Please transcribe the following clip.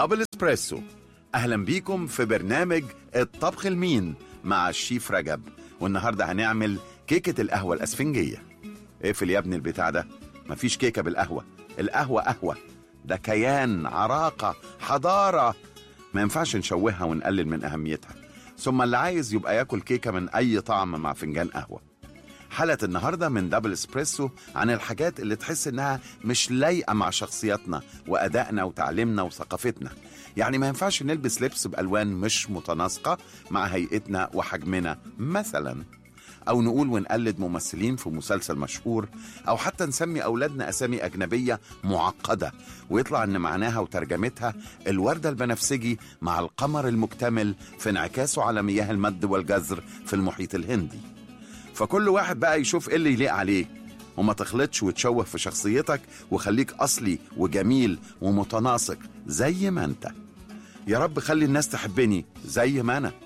دبل اسبريسو. أهلا بيكم في برنامج الطبخ المين مع الشيف رجب. والنهاردة هنعمل كيكة القهوة الأسفنجية. اقفل يا ابني البتاع ده، مفيش كيكة بالقهوة. القهوة قهوة، ده كيان، عراقة، حضارة، ما ينفعش نشوهها ونقلل من أهميتها. ثم اللي عايز يبقى ياكل كيكة من أي طعم مع فنجان قهوة. حلقة النهاردة من دبل اسبريسو عن الحاجات اللي تحس انها مش لايقة مع شخصياتنا وأدائنا وتعليمنا وثقافتنا. يعني ما ينفعش نلبس لبس بألوان مش متناسقة مع هيئتنا وحجمنا مثلا، أو نقول ونقلد ممثلين في مسلسل مشهور، أو حتى نسمي أولادنا أسامي أجنبية معقدة ويطلع أن معناها وترجمتها الوردة البنفسجي مع القمر المكتمل في انعكاسه على مياه المد والجزر في المحيط الهندي. فكل واحد بقى يشوف إيه اللي يليق عليه، وما تخلطش وتشوه في شخصيتك، وخليك أصلي وجميل ومتناسق زي ما أنت. يا رب خلي الناس تحبني زي ما أنا،